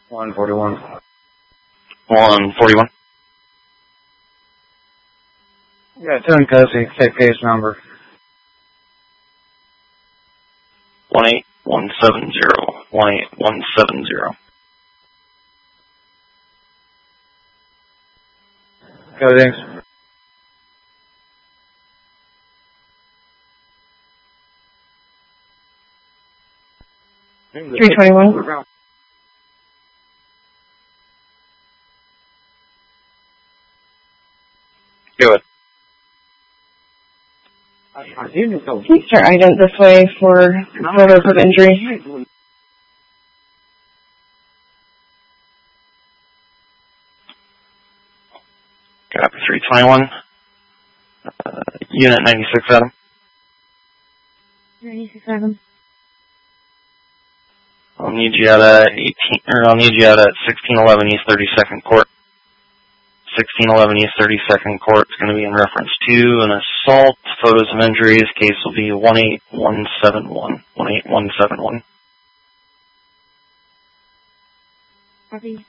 141. 141. Yeah, 2 custody. Take case number. 18170. 18170. Go, thanks. $321. Go ahead. Please start ident this way for photos of injury. Copy 321. Unit 96, Adam. 96 Adam. I'll need you out at 1611 East 32nd Court. 1611 East 32nd Court is going to be in reference to an assault. Photos of injuries. Case will be 18171. 18171. Copy.